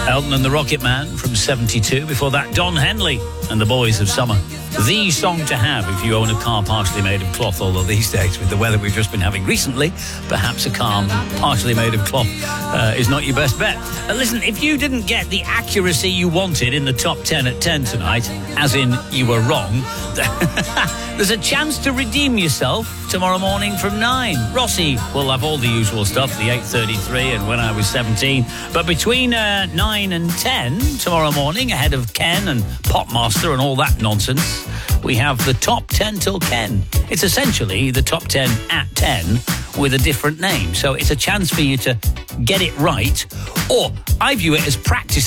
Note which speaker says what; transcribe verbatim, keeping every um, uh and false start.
Speaker 1: Elton and the Rocket Man from seventy-two. Before that, Don Henley and the Boys of Summer. The song to have if you own a car partially made of cloth, although these days, with the weather we've just been having recently, perhaps a car partially made of cloth uh, is not your best bet. Uh, listen, if you didn't get the accuracy you wanted in the top ten at ten tonight, as in you were wrong, there's a chance to redeem yourself tomorrow morning from nine. Rossi will have all the usual stuff, the eight thirty-three and When I Was seventeen. But between uh, nine and ten tomorrow morning, ahead of Ken and Popmaster and all that nonsense, we have the top ten till Ken. It's essentially the top ten at ten with a different name. So it's a chance for you to get it right, or I view it as practice